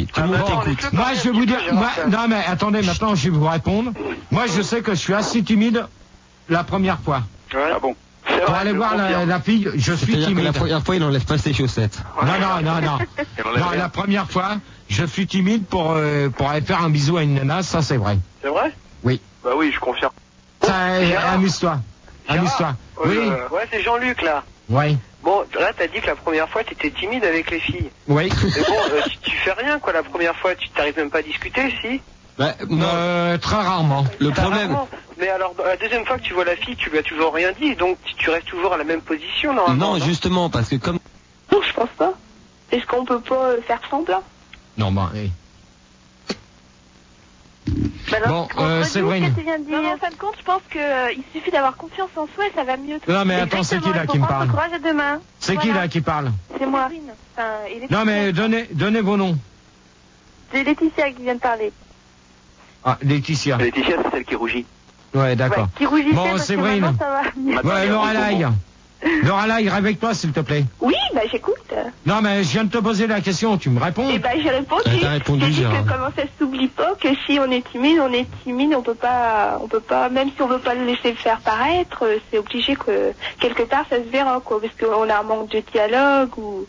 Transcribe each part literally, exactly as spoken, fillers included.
fille. Tout le monde t'écoute. Moi, je vais vous dire, moi, non mais attendez, maintenant je vais vous répondre. Moi, je sais que je suis assez timide la première fois. Ouais. Ah bon. Pour aller voir la, la fille, je suis C'est-à-dire que timide. la première fois, il n'enlève pas ses chaussettes. Non, non, non, non. Non, la première fois, je suis timide pour, euh, pour aller faire un bisou à une nana, ça c'est vrai. C'est vrai? Oui. Bah oui, je confirme. Ça, amuse-toi. Amuse-toi. Oui. Euh, ouais, c'est Jean-Luc là. Oui. Bon, là, t'as dit que la première fois, t'étais timide avec les filles. Oui. Mais bon, euh, tu, tu fais rien, quoi, la première fois. Tu t'arrives même pas à discuter, si? Bah, non. Euh, très rarement. Le Très problème. rarement. Mais alors, la deuxième fois que tu vois la fille, tu lui as toujours rien dit, donc tu, tu restes toujours à la même position, normalement. Non, justement, parce que comme. Non, je pense pas. Est-ce qu'on peut pas euh, faire semblant? Non, bah, oui. Bah Bon, euh, Séverine. Ce que tu viens de dire. Non, mais en fin de compte, je pense qu'il euh, suffit d'avoir confiance en soi et ça va mieux. Non, mais attends, c'est qui là qui me parle? Courage à demain. C'est qui là qui parle? C'est moi. Enfin, et Laetitia. Non, mais donnez, donnez vos noms. C'est Laetitia qui vient de parler. Ah, Laetitia. Laetitia, c'est celle qui rougit. Ouais, d'accord. Ouais, qui rougissait Bon, parce que Séverine. maintenant, ça va mieux. Ouais, Lorelai. Lorelai, réveille-toi, s'il te plaît. Oui, bah j'écoute. Non, mais je viens de te poser la question, tu me réponds? Et bah j'ai répondu. Elle t'a répondu, J'ai dit Gérard. que comment ça s'oublie pas, que si on est timide, on est timide, on peut pas, on peut pas, même si on veut pas le laisser faire paraître, euh, c'est obligé que quelque part ça se verra, quoi, parce qu'on a un manque de dialogue ou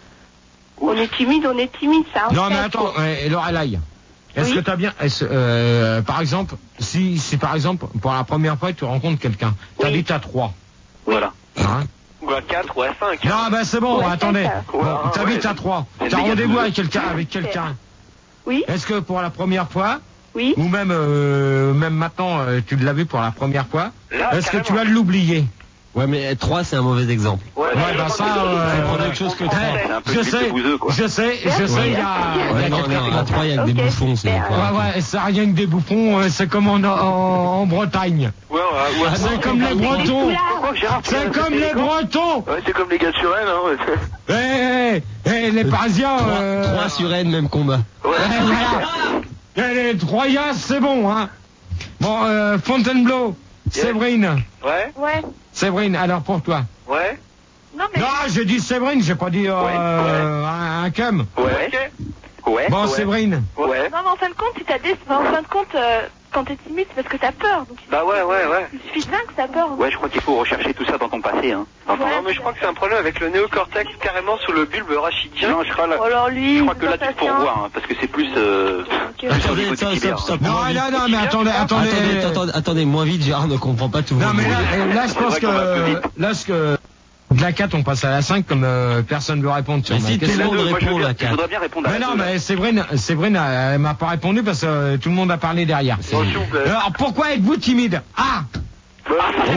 on est timide, on est timide, ça. en Non, fait, mais attends, quoi. euh, Lorelai. Est-ce Oui. que t'as bien, est-ce, euh, par exemple, si, si par exemple, pour la première fois, tu rencontres quelqu'un, t'habites à trois. Voilà. Hein? Ou à quatre, ou à cinq. Non, ben c'est bon, Ouais, attendez. c'est ça. Bon, Ouais, t'habites ouais. à trois. C'est T'as méga rendez-vous douze. avec quelqu'un, avec quelqu'un. Oui, Est-ce que pour la première fois, oui. ou même, euh, même maintenant, euh, tu l'as vu pour la première fois, Là, est-ce que tu carrément. vas l'oublier? Ouais, mais trois, c'est un mauvais exemple. Ouais, Ouais, bah ça, euh, prendre autre chose que eh, trois. C'est un peu je plus sais, de bouseux, quoi. je sais, je sais, il y a, il y a Ouais, non, quelqu'un- non, à trois, il y a que des Ok, bouffons, c'est super. quoi. Ouais, ouais, c'est rien que des bouffons, euh, c'est comme en, en, en Bretagne. Ouais, ouais, ouais. Ah, c'est comme les Bretons. Pourquoi, Gérard, tu C'est viens de comme péter les les camps? Bretons. Ouais, c'est comme les gars sur Rennes, hein. Eh, eh, eh, les Parisiens. Trois, euh, trois sur N, même combat. Ouais. eh, voilà. Eh, les Troyens, c'est bon, hein. Bon, euh, Fontainebleau, Séverine. Ouais, Ouais. Séverine, alors pour toi. ouais, Non mais. Non, j'ai dit Séverine, j'ai pas dit euh, Ouais, ouais. un, un cum. ouais. Ouais. Bon, ouais. Séverine. Ouais. Non mais en fin de compte, si t'as des, en fin de compte, euh, quand t'es timide, c'est parce que t'as peur. Donc, Bah ouais, ouais, ouais. il suffit de que t'as peur. Ouais, je crois qu'il faut rechercher tout ça dans ton passé, hein. Ouais. Non, mais je crois que c'est un problème avec le néocortex carrément sous le bulbe rachidien. Non, je crois, là, Oh, alors lui, je crois que là, tu te sensation. pourvois, hein, parce que c'est plus, euh, Ok. plus au niveau Attendez, du stop, filaire, stop, stop. Non, moins vite. non, non, mais attendez, attendez. Attendez, attendez, attendez, moins vite, Gérard ne comprend pas tout. Non, mais là, euh, là, je pense vrai qu'on va plus que, vite. là, ce que, de la quatre, on passe à la cinq, comme euh, personne ne veut répondre sur Mais ma si, tout question. le monde Moi, je, répond veux- la je quatre. voudrais bien répondre à Mais la non, deux, là. mais Séverine, Séverine, elle m'a pas répondu parce que euh, tout le monde a parlé derrière. Bon, s'il vous plaît. Alors, pourquoi êtes-vous timide? Ah! Bah,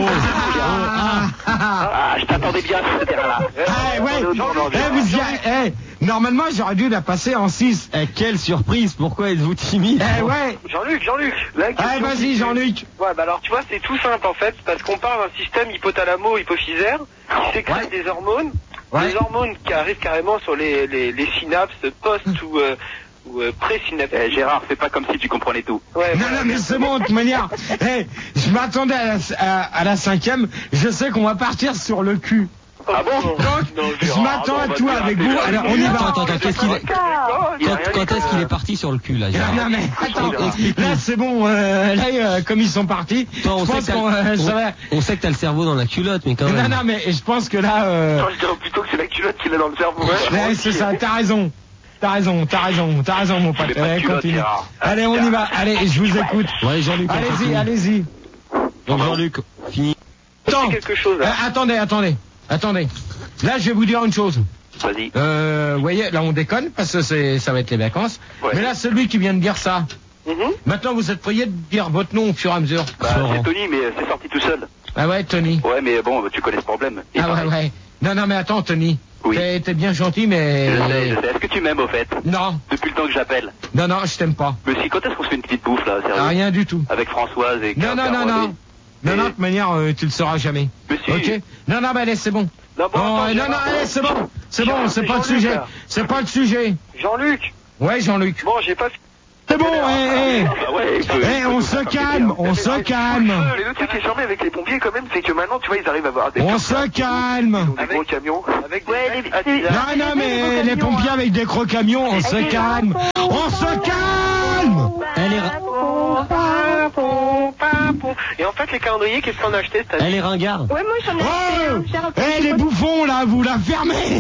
Ah, ah, ah, Ah, je t'attendais bien sur ce terrain-là. ah, ouais, non, non, non, eh, vous y a- eh, normalement, j'aurais dû la passer en six. Eh, quelle surprise, pourquoi êtes-vous timide? Eh, ouais. Jean-Luc, Jean-Luc. la Eh, question vas-y, qui- Jean-Luc. Ouais, bah alors tu vois, c'est tout simple en fait, parce qu'on parle d'un système hypothalamo-hypophysaire qui sécrète Ouais. des hormones, Ouais. des hormones qui arrivent carrément sur les, les, les synapses post ou, euh, ou euh, pré-synaptiques. Eh, Gérard, fais pas comme si tu comprenais tout. Ouais, Non, voilà. non, mais c'est bon, de toute manière. Eh, je m'attendais à, la- à, à la cinquième. Je sais qu'on va partir sur le cul. Ah bon? Donc, Non, je Gérard, m'attends non, à on va tout te avec faire vous. un Alors, peu on y de- va. Attends, attends, qu'est-ce qu'il est- Il y a Quand, rien quand dit, est-ce qu'il euh, est parti sur le cul, là, Gérard? Non, non, mais attends. Explique-nous. Là, c'est bon. euh, là, euh, comme ils sont partis, Toi, on je sait pense que qu'on, t'as- euh, ça va. on, on sait que t'as le cerveau dans la culotte, mais quand Non, même. non, mais je pense que là, euh, Moi, je dirais plutôt que c'est la culotte qu'il a dans le cerveau. ouais, c'est ça. T'as raison. T'as raison, t'as raison, t'as raison, mon pote. Mais pas de Allez, culotte, continue. Gérard. Allez, on y va. Allez, je vous écoute. Ouais, Jean-Luc, on Allez-y, continue. allez-y. Donc, Jean-Luc, fini. Attends. quelque chose là. Euh, attendez, attendez, attendez. Là, je vais vous dire une chose. Vas-y. Euh, vous voyez, là, on déconne parce que c'est, ça va être les vacances. Ouais. Mais là, celui qui vient de dire ça. Mhm. Maintenant, vous êtes prié de dire votre nom au fur et à mesure. Bah, Florent. c'est Tony, mais c'est sorti tout seul. Ah ouais, Tony. Ouais, mais bon, tu connais ce problème. Et Ah ouais, pareil. ouais. Non, non, mais attends, Tony. Oui. T'es, t'es bien gentil, mais... Je sais, je sais. Est-ce que tu m'aimes, au fait? Non, Depuis le temps que j'appelle. non, non, je t'aime pas. Mais si, quand est-ce qu'on se fait une petite bouffe, là, sérieux? Ah, rien du tout. Avec Françoise et Non, non, non, non. Non, non, de toute manière, euh, tu le sauras jamais. Mais si. Ok. Non, non, mais allez, c'est bon. Non, bon, Non, attends, euh, non, non, Gérard. allez, c'est bon. C'est bon, Gérard, c'est c'est pas le Jean-Luc, sujet. là. C'est pas le sujet. Jean-Luc. Ouais, Jean-Luc. Bon, j'ai pas. c'est bon, eh, eh. Ah ouais, il peut- Eh, il peut on tout se faire. calme, on se calme. Mais le truc qui est charmé avec les pompiers quand même, c'est que maintenant, tu vois, ils arrivent à avoir des On cars se calme. qui ont des gros camions. Avec Ouais, des les- mecs c'est- à- Non, non, mais les pompiers avec des gros camions, on se calme. On se calme. Elle est, Et en fait, les calendriers, qu'est-ce qu'on a acheté cette année? elle est ringarde. Ouais, moi j'en ai acheté Oh un. J'ai repris Eh, les une bouffons, là, vous la fermez.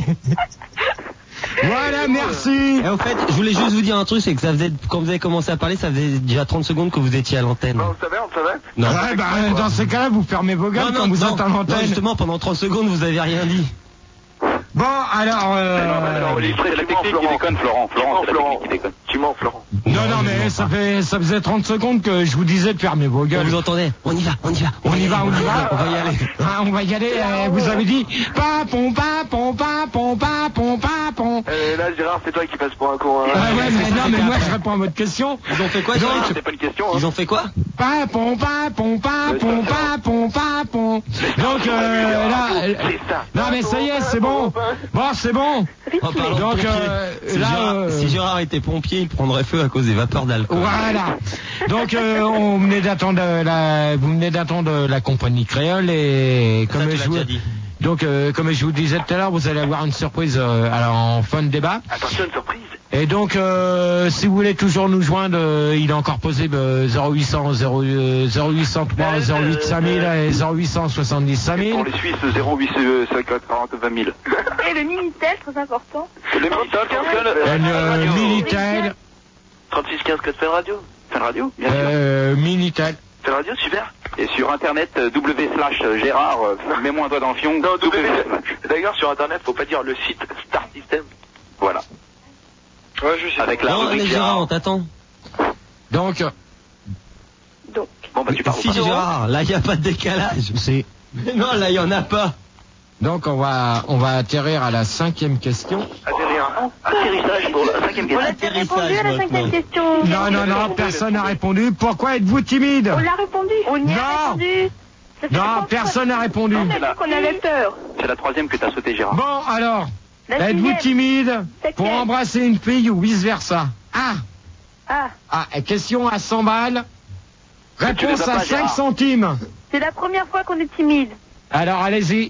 Voilà, merci. Et au fait, je voulais juste vous dire un truc, c'est que ça faisait, quand vous avez commencé à parler, ça faisait déjà trente secondes que vous étiez à l'antenne. Non, on le savait, on le savait. Non. Ouais, bah, dans ces cas-là, vous fermez vos gueules quand vous êtes à non, l'antenne. justement, pendant trente secondes, vous avez rien dit. Bon, alors, euh... Alors, c'est la technique qui déconne, Florent. Florent, c'est la technique qui déconne. Tu mens, Florent. Non, non, mais ça fait, ça faisait trente secondes que je vous disais de fermer vos On gueules. vous entendait. On y va, on y va. On y va, on y va. On va y aller. Ah, on va y aller. euh, vous avez dit papon, papon, papon, papon, papon. Euh, là, Gérard, c'est toi qui passes pour un con. Hein. Ah ouais, mais non, mais moi je réponds à votre question. Ils ont fait quoi, Donc, Gérard C'est pas une question, hein. Ils ont fait quoi Papon, papon, papon, papon, papon. Donc euh, là, euh, C'est ça. non mais ça y est, c'est bon. Bon, c'est bon. En parlant de Donc, pompiers, euh, si, là, Gérard, euh, si Gérard était pompier, il prendrait feu à cause des vapeurs d'alcool. Voilà. Donc euh, on venait d'attendre la, vous venez d'attendre la compagnie créole et Ça, comme tu je l'as vous, déjà dit. donc euh, comme je vous disais tout à l'heure, vous allez avoir une surprise euh, alors, en fin de débat. Attention, une surprise. Et donc, euh, si vous voulez toujours nous joindre, euh, il est encore posé euh, zéro huit cent, zéro huit cent trois, zéro huit cinq mille et zéro huit cent soixante-dix cinq mille. Pour les Suisses, zéro huit cinquante quarante vingt mille. Et le Minitel, très important. Le Minitel, Un euh, Minitel, trente-six quinze code Fun Radio. Fun Radio, bien sûr. euh, Minitel. Fun Radio, super. Et sur internet, euh, W slash Gérard, euh, mets-moi un doigt dans le fion. Non, W W. slash. D'ailleurs, sur Internet, faut pas dire le site Star System. Voilà. Ouais, je sais. Avec la Non, rubrique allez, Gérard, on Gérard. t'attend. Donc, Donc, Bon, bah tu parles. Si, Gérard, là, il n'y a pas de décalage. c'est, Non, là, il n'y en a pas. donc on va, on va atterrir à la cinquième question. Atterrir. Atterrissage pour la cinquième on a question. déjà répondu à la maintenant. cinquième question. Non, non, non, personne n'a répondu. Pourquoi êtes-vous timide? On l'a répondu. On y Non. a répondu. Ça fait Non, trois personne n'a répondu. fois. On a dit qu'on avait peur. C'est la troisième que t'as sauté, Gérard. Bon, alors, La êtes-vous sixième. timide pour Septième. embrasser une fille ou vice versa? Ah, Ah, ah, question à cent balles. tu les Réponse as à pas, cinq Gérard. centimes. c'est la première fois qu'on est timide. Alors, allez-y.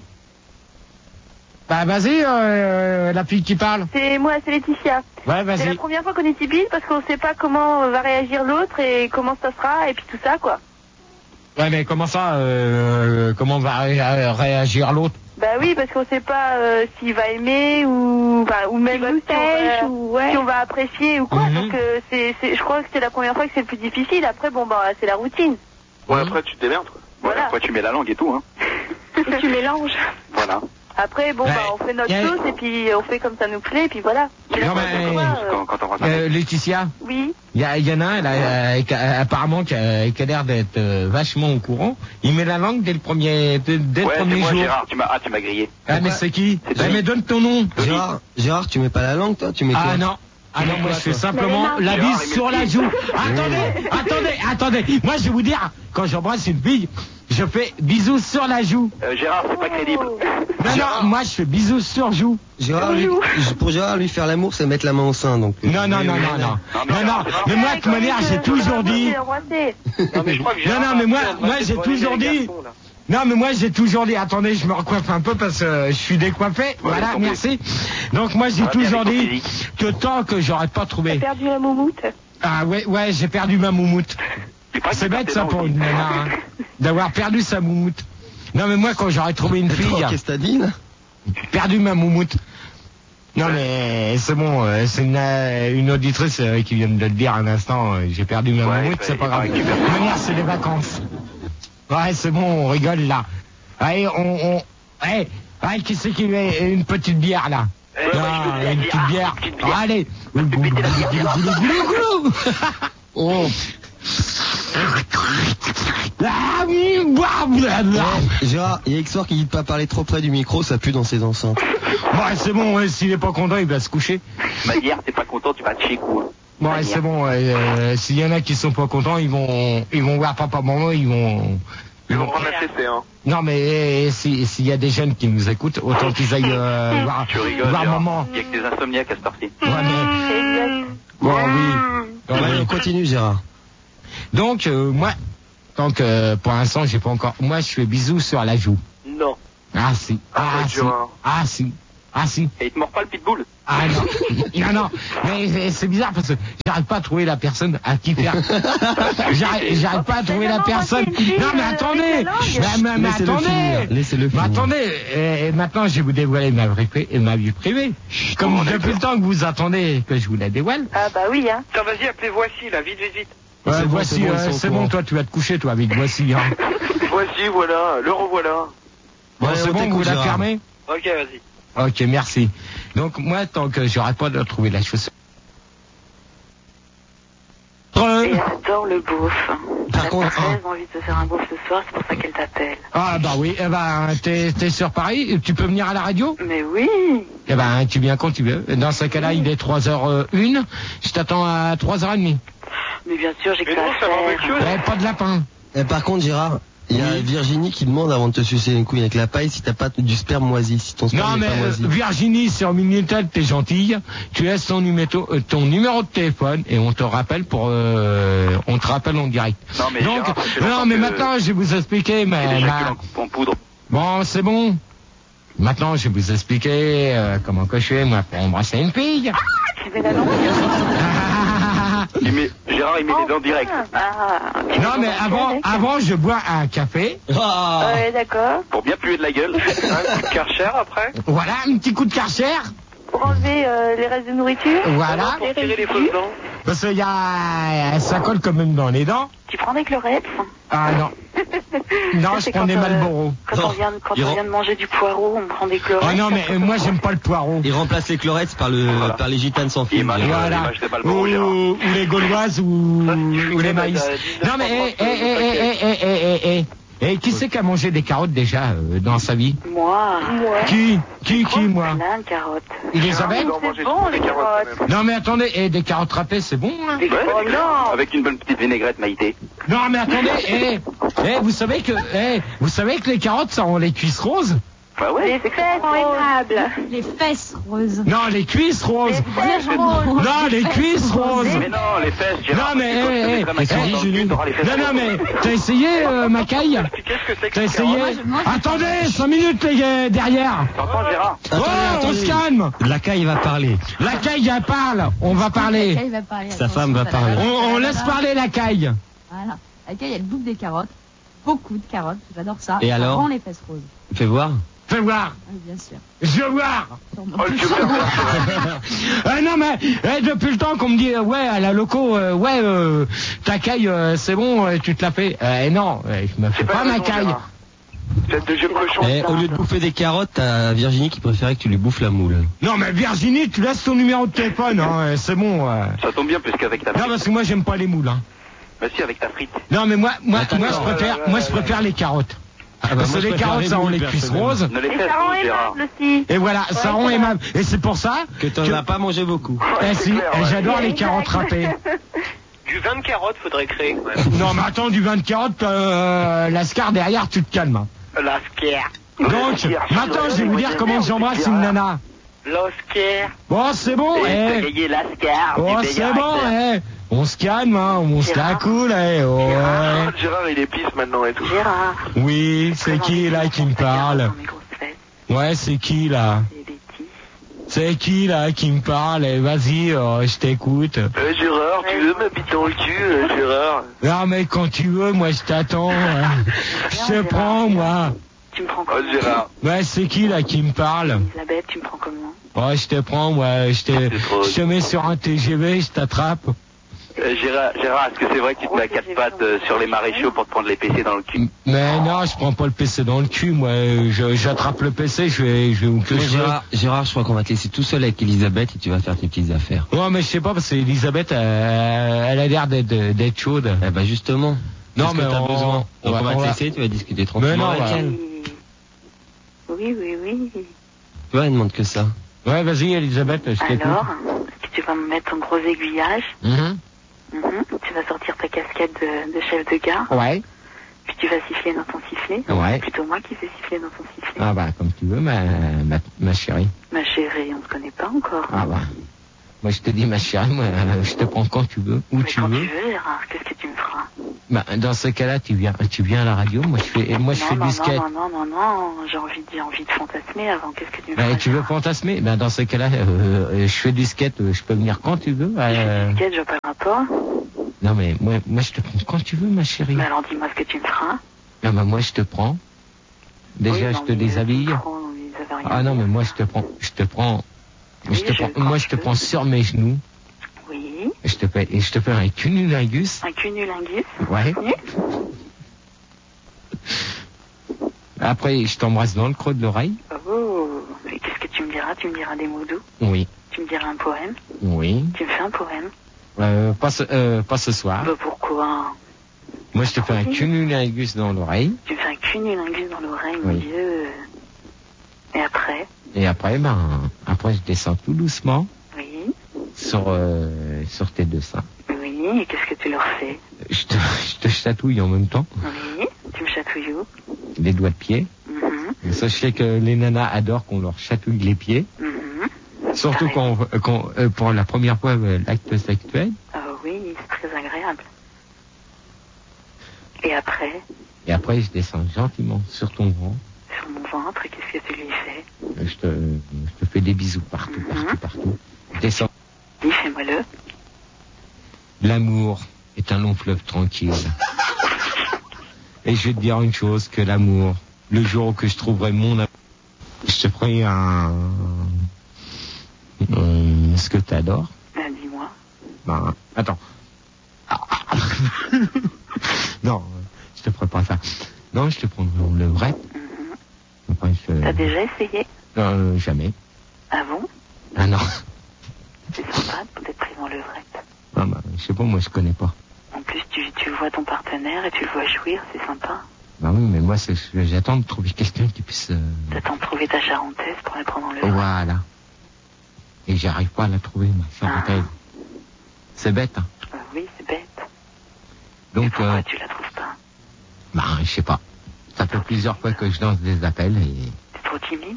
Bah, vas-y, euh, la fille qui parle. C'est moi, c'est Laetitia. Ouais, C'est la vas-y. première fois qu'on est timide parce qu'on sait pas comment va réagir l'autre et comment ça sera et puis tout ça quoi. Ouais, mais comment ça, euh, comment va ré- réagir l'autre? Bah oui, parce qu'on sait pas euh, s'il va aimer ou enfin, ou même si on, va, ou ouais. si on va apprécier ou quoi. Mhm. Donc euh, c'est, c'est, je crois que c'est la première fois que c'est le plus difficile. Après bon bah c'est la routine. Ouais, après, tu te démerdes, quoi. Voilà. Voilà. Après, tu mets la langue et tout, hein. Et tu mélanges. Voilà. Après bon Ouais. bah on fait notre Yeah. sauce et puis on fait comme ça nous plaît et puis voilà. Mais la Non, première mais- fois, euh, Quand, quand on va Euh, Laetitia, oui. il y, a- y en a un, là, euh, qui a- apparemment, qui a, qui a l'air d'être euh, vachement au courant. Il met la langue dès le premier, dès, dès le Ouais, c'est premier moi, jour. Gérard. Tu m'as, ah, tu m'as grillé. Ah, mais c'est qui? C'est Bah, Tony. mais donne ton nom. Gérard, Gérard, tu mets pas la langue, toi? Tu mets quoi? Ah non. Ah non, moi je fais simplement Mais les la mains. bise Gérard, il sur met la le joue. Attendez, attendez, attendez. Moi je vais vous dire, quand j'embrasse une fille, je fais bisous sur la joue. Euh, Gérard, c'est pas crédible. Non, non, moi je fais bisous sur joue. Gérard, lui, pour Gérard, lui faire l'amour, c'est mettre la main au sein, donc. euh, Non, non, non, non, non. Non, mais Non, non, Gérard, mais moi de toute manière j'ai toujours dit. Non, mais je crois que Non, non, mais moi, moi j'ai Gérard, toujours c'est dit. les garçons, là. Non, mais moi j'ai toujours dit. Attendez, je me recoiffe un peu parce que je suis décoiffé. Voilà, tomber. merci. Donc moi j'ai Ça va bien toujours avec ton dit physique. que tant que j'aurais pas trouvé. T'as perdu la moumoute. Ah ouais, ouais, j'ai perdu ma moumoute. Il paraît que C'est tu bête perds ça tes pour dents une aussi. nana, hein, d'avoir perdu sa moumoute. Non mais moi quand j'aurais trouvé une fille, Attends, qu'est-ce que t'as dit, là? perdu ma moumoute. Non mais c'est bon, euh, c'est une, euh, une auditrice euh, qui vient de le dire un instant, euh, j'ai perdu ma Ouais, moumoute, bah, c'est pas il grave. paraît De que tu perds toute ta manière c'est les vacances. Ouais c'est bon, on rigole là. Allez, on... on... Allez, allez, qui c'est qui met une petite bière là? Eh, Non, moi, je veux de la une bière, petite bière. une petite bière. Allez. péter la bière. Goulou, goulou, goulou. Oh. Ah oui, blablabla. Eh, Gérard, il y a X-Soir qui dit de pas parler trop près du micro, ça pue dans ses enceintes. Bon, ouais, c'est bon, ouais, s'il est pas content, il va se coucher. Bah, hier, t'es pas content, tu vas te chier, quoi. Bon, ouais, c'est bon, ouais, euh, s'il y en a qui sont pas contents, ils vont, ils vont voir papa, maman, ils vont, Ils vont prendre la C C, hein. non, mais eh, si- s'il y a des jeunes qui nous écoutent, autant qu'ils aillent euh, voir, Tu rigoles, voir Gérard. maman. Il y a que des insomniaques à cette heure-ci. Ouais, mais, Exact. bon, oui. Bon, Ouais, oui. on continue, Gérard. Donc, euh, moi, donc, euh, pour l'instant, j'ai pas encore. Moi, je fais bisous sur la joue. Non. Ah, si. Ah, Arrête, si. Gérard. Ah, si. Ah, si. Et il te mord pas le pitbull? Ah, non. non, non. Mais c'est- c'est bizarre parce que j'arrive pas à trouver la personne à qui faire. J'arrive j'arrive pas à trouver la personne. Non, mais attendez. Mais, mais, mais Laissez-le attendez. finir, laissez-le Mais finir. attendez. Et, et maintenant, je vais vous dévoiler ma, vraie pri- ma vie privée. Comme Oh, depuis d'accord. le temps que vous attendez que je vous la dévoile. Ah bah oui, hein. Tiens, vas-y, appelez Voici, là, vite, vite, vite. Ouais, C'est bon, voici, c'est bon, euh, ils sont au c'est courant. bon, toi, tu vas te coucher, toi, avec voici. Hein. Voici, voilà, le revoilà. Bon, Ouais, c'est on bon, t'écoute, vous la Gérard. fermez? Ok, vas-y. Ok, merci. Donc, moi, tant que j'aurai pas de trouver la chaussure. Et elle adore le beauf. Par Elle a contre, très envie de se faire un beauf ce soir, c'est pour ça qu'elle t'appelle. Ah, bah oui, eh ben, t'es, t'es sur Paris, tu peux venir à la radio? Mais oui. Eh ben, tu viens quand tu veux. Dans ce cas-là, il est trois heures une. Je t'attends à trois heures trente. Mais bien sûr, j'ai que Mais ça non, à ça va faire. avec chose. Ouais, pas de lapin. Eh, par contre, Gérard, il y a Oui. Virginie qui demande avant de te sucer les couilles avec la paille si t'as pas du sperme moisi, si ton sperme Non, n'est mais pas euh, moisi. Virginie, sur Minitel, t'es gentille. Tu laisses ton numéro, euh, ton numéro de téléphone et on te rappelle pour, euh, on te rappelle en direct. Non, mais Donc, Gérard, ça fait non, longtemps mais que- maintenant, je vais vous expliquer, C'est mais, déjà ma- que en poudre. bon, c'est bon. Maintenant, je vais vous expliquer euh, comment que je fais, moi, pour embrasser une fille. Tu mets la langue. Il met- Gérard, il met les dents directes. Ah. Non, mais avant, avant, je bois un café. Ah Ouais, d'accord. Pour bien puer de la gueule. Un coup de Karcher après. Voilà, un petit coup de karcher. Pour enlever euh, les restes de nourriture. Voilà. Pour tirer les fausses dents. Parce qu'il y a, ça colle quand même dans les dents. Tu prends des chlorettes. Ah non. Non, Ça, je c'est prends quand, des euh, Marlboro. Quand, Non. on vient, quand Il on rend- vient de manger du poireau, on prend des chlorettes. Ah non, mais euh, moi, j'aime pas le poireau. Il remplace les chlorettes par, le, Voilà. par les gitanes sans fil. Image. Gérard. Voilà. l'image de Ou, Marlboro, Gérard. ou les gauloises ou, Ça, si tu ou les fais maïs. à dix-neuf Non, mais, eh, eh, cent eh, eh, eh, eh, eh, eh, eh. Et qui c'est qui a mangé des carottes déjà euh, dans sa vie? Moi. Moi. Qui? Qui, qui, moi? Plein de carottes. Elisabeth? Il doit manger C'est bon, souvent les des carottes, carottes. quand même. Non, mais attendez, et des carottes râpées, c'est bon, hein? Des Ouais, oh c'est non. avec une bonne petite vinaigrette, Maïté. Non, mais attendez, eh, eh, vous savez que, eh, vous savez que les carottes, ça ont les cuisses roses? Bah ouais. Les fesses aimables. Les fesses roses. Non, les cuisses roses. Fesses roses. Non, les cuisses roses. Mais non, les fesses, Gérard. Non, mais, parce que quand eh, je te mettrai ma eh, carotte dans le cul, t'auras les fesses Non, non, roses. mais, t'as essayé, euh, ma caille? Qu'est-ce que c'est que T'as ces essayé? carottes je mange. Attendez, cinq minutes, les gars, derrière. T'entends, Gérard? Oh, on se calme. La caille va parler. La caille, elle parle. On va parler. La caille va parler. Sa attention, femme va ça la- parler. On, on laisse parler la caille. Voilà. La caille, elle bouffe des carottes. Beaucoup de carottes. J'adore ça. Et ça alors rend les fesses roses. Fais voir. Fais voir. Oui, bien sûr. Je veux voir. Sûrement. Oh, le vieux pervers. Euh, non, mais eh, depuis le temps qu'on me dit, euh, ouais, à la loco, euh, ouais, euh, ta caille, euh, c'est bon, euh, tu te la fais. Euh, non, euh, je me fais C'est pas, pas ma raison, caille. Gérard. Tête de vieux cochon. Eh, au lieu de bouffer des carottes, t'as Virginie qui préférait que tu lui bouffes la moule. Non, mais Virginie, tu laisses ton numéro de téléphone, hein, euh, c'est bon. euh. Ça tombe bien, puisqu'avec ta Non, frite. parce que moi, j'aime pas les moules. Hein. Bah si, avec ta frite. Non, mais moi, moi, Attends, moi, je attends, préfère, moi, je préfère les carottes. Ah bah, Parce moi, que je les préfère carottes, les ça rend moules, les cuisses personnellement. roses. Ne les Et fesses ça rend roses, Gérard. aimable aussi. Et voilà, ça Ouais, rend c'est aimable. Et c'est pour ça Que t'en que- as pas mangé beaucoup. Eh si, clair, eh, ouais. j'adore les carottes râpées. Du vin de carottes, faudrait créer quand même. Non, mais attends, du vin de carotte, euh, lascar derrière, tu te calmes. hein. L'Oscar. Donc, maintenant, je vais vous dire comment j'embrasse une nana. L'Oscar. Bon, c'est bon, T'as eh. gagné l'Ascar. Oh, du c'est meilleur bon, acteur. eh. On se calme, hein. On se la coule, eh. Oh, ouais. Gérard, il est pisse maintenant et tout. Gérard. Oui, c'est qui, là, qui me parle? Dans mes grosses fesses, Ouais, c'est qui, là? c'est Betty. C'est qui, là, qui me parle? Eh, vas-y, euh, je t'écoute. Euh, Gérard, tu veux m'habiter dans le cul, euh, Gérard? Non, mais quand tu veux, moi, je t'attends. hein. Je te prends, moi. Tu me prends Oh, comment? Gérard. Ouais, c'est qui, là, qui me parle? Elisabeth, tu me prends comment? Ouais, je te prends, moi. Je te, C'est trop. je te mets sur un T G V, je t'attrape. Euh, Gérard, Gérard, est-ce que c'est vrai que tu te mets à quatre pattes euh, sur les maréchaux pour te prendre les P C dans le cul? Mais non, je prends pas le P C dans le cul, moi. Je- J'attrape le P C, je vais, je vais où que Bon, je veux. Gérard, Gérard, je crois qu'on va te laisser tout seul avec Elisabeth et tu vas faire tes petites affaires. Non, mais je sais pas, parce qu'Elisabeth, elle, elle a l'air d'être, d'être chaude. Eh bah justement. Non, Qu'est-ce mais que t'as on- besoin. on Donc va- on va on te va- laisser, tu vas discuter tranquillement non, avec on va- elle. Oui, oui, oui. Tu vois, elle demande que ça. Ouais, vas-y, Elisabeth, je t'écoute. Alors, est-ce que tu vas me mettre ton gros aiguillage? Mhm. Mhm. Tu vas sortir ta casquette de, de chef de gare, Ouais. puis tu vas siffler dans ton sifflet. Ouais. C'est plutôt moi qui vais siffler dans ton sifflet. Ah bah, comme tu veux, ma, ma, ma chérie. Ma chérie, on se connaît pas encore. Ah bah. Moi, je te dis, ma chérie, moi, euh, je te prends quand tu veux, où Mais tu quand veux. tu veux, Gérard, qu'est-ce que tu me feras? Bah, dans ce cas-là, tu viens, tu viens à la radio. Moi, je fais, moi, je non, fais non, du skate. non, non, non, non, non, j'ai envie, de- j'ai envie de fantasmer avant. Qu'est-ce que tu me Bah, feras? tu veux Gérard fantasmer? Ben, dans ce cas-là, euh, je fais du skate. euh, Je peux venir quand tu veux. Tu fais euh, du skate, je vois pas le rapport. Non, mais moi, moi, je te prends quand tu veux, ma chérie. Mais alors dis-moi ce que tu me feras. Ah, bah, moi, je te prends. Déjà, Oui, je non, te mais déshabille. trop, ils avaient rien Ah non, à mais dire. moi, je te prends, je te prends, Oui, je te je prends, prends, moi, je je te veux. prends sur mes genoux. Oui, Je te fais, et je te fais un cunnilingus. un cunnilingus. Ouais. Oui. Après, je t'embrasse dans le creux de l'oreille. Oh, et qu'est-ce que tu me diras? Tu me diras des mots doux? Oui. Tu me diras un poème? Oui. Tu me fais un poème? Euh, pas ce, euh, pas ce soir. Bah pourquoi? Moi, je te fais un cunnilingus dans l'oreille. Tu me fais un cunnilingus dans l'oreille, mon Oui. Dieu. Et après? Et après, ben, après, je descends tout doucement Oui, sur, euh, sur tes deux seins. oui, et qu'est-ce que tu leur fais? Je te, je te chatouille en même temps. Oui, tu me chatouilles où? Les doigts de pied. Mhm, Ça, je sais que les nanas adorent qu'on leur chatouille les pieds. mhm. Surtout Pareil. quand, quand euh, pour la première fois, euh, l'acte sexuel. Ah oui, c'est très agréable. Et après, Et après, je descends gentiment sur ton ventre. sur mon ventre, qu'est-ce que tu lui fais? Je te, je te fais des bisous partout, partout, Mhm. partout. Je descends. Dis, fais-moi-le. L'amour est un long fleuve tranquille. Et je vais te dire une chose, que l'amour, le jour où que je trouverai mon amour, je te ferai un... Euh, ce que t'adores. Ben, dis-moi. Ben, attends. Non, je te ferai pas ça. Non, je te prendrai le vrai. Mhm. Après, je... T'as déjà essayé? Non, euh, jamais. Ah bon? Ah non. C'est sympa d'être pris dans le vrai. Ah, ben, je sais pas, moi je connais pas. En plus, tu, tu vois ton partenaire et tu le vois jouir, c'est sympa. Bah oui, mais moi, c'est, j'attends de trouver quelqu'un qui puisse... euh, T'attends de trouver ta charentaise pour la prendre dans le vrai. Voilà. Et j'arrive pas à la trouver, ma charentaise. C'est bête, hein. Euh, oui, c'est bête. Donc, Pourquoi euh, tu la trouves pas? bah, je sais pas. Ça fait plusieurs fois que je lance des appels et... T'es trop timide?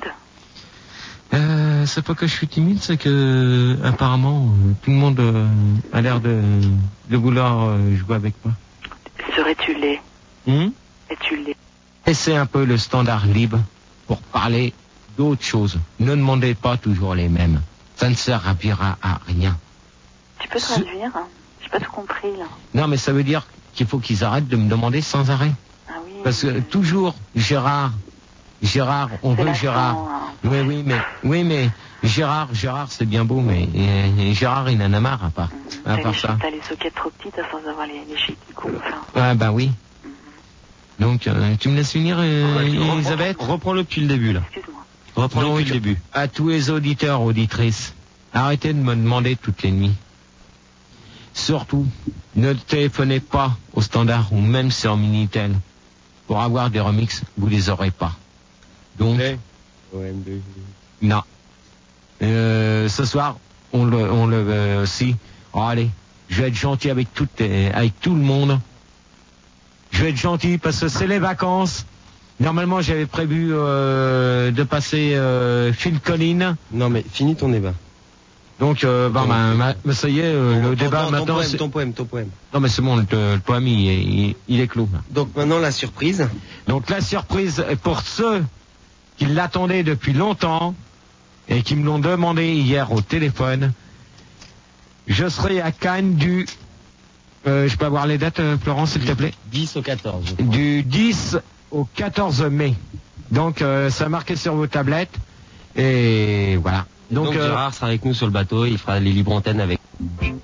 Euh, c'est pas que je suis timide, c'est que apparemment euh, tout le monde euh, a l'air de, de vouloir euh, jouer avec moi. Serais-tu laid? Hum Es-tu laid? Et c'est un peu le standard libre pour parler d'autres choses. Ne demandez pas toujours les mêmes. Ça ne servira à rien. Tu peux Ce- traduire hein? J'ai pas tout compris, là. Non, mais ça veut dire qu'il faut qu'ils arrêtent de me demander sans arrêt. Ah oui. Parce que toujours, Gérard, Gérard, on c'est veut l'accent, Gérard. hein. Oui, oui, mais, oui, mais Gérard, Gérard, c'est bien beau, mais et- et Gérard, il en a marre à part, T'as à les, part ça. t'as les sockets trop petites à force d'avoir les, les chics qui coupent. Enfin, Ah, bah oui. Donc, euh, tu me laisses finir, euh, Elisabeth? Reprends-le depuis le début, là. excuse-moi. Reprends-le Donc, depuis le début. à tous les auditeurs, auditrices, arrêtez de me demander toutes les nuits. Surtout, ne téléphonez pas au standard ou même sur Minitel. Pour avoir des remixes, vous les aurez pas. Donc, non. Euh, ce soir, on le, on le, euh, si. Oh, allez, je vais être gentil avec tout, euh, avec tout le monde. Je vais être gentil parce que c'est les vacances. Normalement, j'avais prévu euh, de passer euh, Phil Collins. Non, mais finis ton débat. Donc, euh, bah, Ton- bah, bah, bah, ça y est, euh, Ton- le ton- débat ton, maintenant. Ton poème, c'est- ton poème, ton poème. Non, mais c'est bon, le, le poème, il, est- il, il est clos. Là. Donc maintenant, la surprise. Donc, la surprise est pour ceux qui l'attendaient depuis longtemps et qui me l'ont demandé hier au téléphone. Je serai à Cannes du... Euh, je peux avoir les dates, euh, Florence, s'il te plaît? dix au quatorze. je crois. Du dix au quatorze mai. Donc, euh, ça marqué sur vos tablettes. Et voilà. Donc, Donc, euh, Gérard sera avec nous sur le bateau, il fera les libres antennes avec.